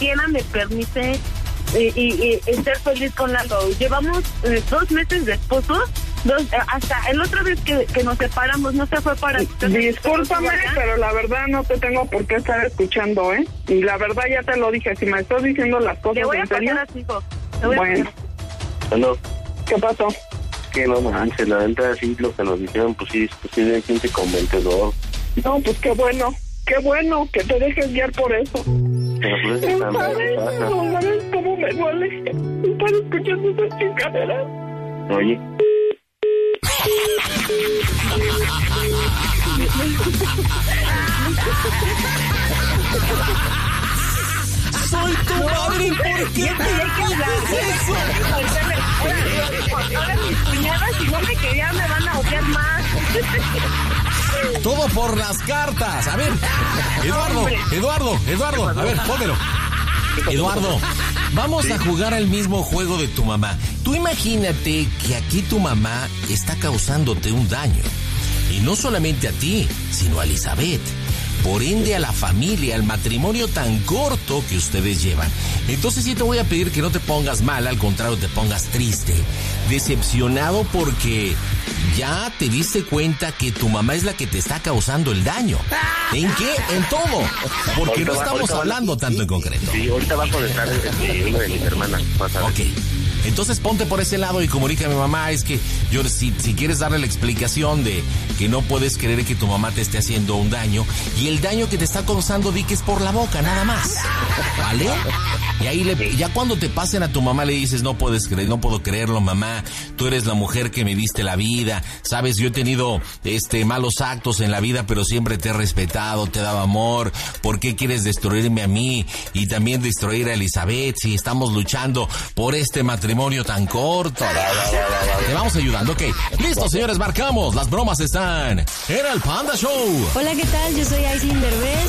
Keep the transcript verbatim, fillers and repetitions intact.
siquiera me permite eh, y, y, y ser feliz con Lalo. Llevamos eh, dos meses de esposos. Dos, hasta el otra vez que, que nos separamos, no se fue para... Discúlpame, pero la verdad no te tengo por qué estar escuchando, ¿eh? Y la verdad ya te lo dije, si me estás diciendo las cosas Te voy a en serio... pasar a tu hijo. Te voy Bueno. a No, ¿Qué pasó? que no manches, la verdad sí, lo que nos dijeron, pues sí, pues sí, de gente convencedor. No, pues qué bueno, qué bueno que te dejes guiar por eso. Pero pues eso No también sabes, pasa. no sabes cómo me duele estar escuchando esas chingaderas. Oye, ¡Soy tu madre! ¿Por qué te haces eso? Ahora mis cuñadas, si no me querían, me van a odiar más. Todo por las cartas. A ver, Eduardo, Eduardo, Eduardo, a ver, pónmelo. Eduardo, vamos a jugar al mismo juego de tu mamá. Tú imagínate que aquí tu mamá está causándote un daño. Y no solamente a ti, sino a Elizabeth. Por ende a la familia, al matrimonio tan corto que ustedes llevan. Entonces sí te voy a pedir que no te pongas mal, al contrario te pongas triste, decepcionado porque ya te diste cuenta que tu mamá es la que te está causando el daño. ¿En qué? En todo. Porque no estamos hablando tanto en concreto. sí, ahorita va a conectar este, una de mis hermanas. Vas a ver. Ok. Entonces ponte por ese lado y comunica a mi mamá, es que yo si, si quieres darle la explicación de que no puedes creer que tu mamá te esté haciendo un daño, y el daño que te está causando di que es por la boca, nada más, ¿vale? Y ahí le, ya cuando te pasen a tu mamá le dices, no puedes creer, no puedo creerlo, mamá, tú eres la mujer que me diste la vida, sabes, yo he tenido este malos actos en la vida, pero siempre te he respetado, te he dado amor, ¿por qué quieres destruirme a mí? Y también destruir a Elizabeth, si estamos luchando por este matrimonio tan corto. Te vamos ayudando, ok. Listo, señores, marcamos. Las bromas están en el Panda Show. Hola, ¿qué tal? Yo soy Aislinn Derbez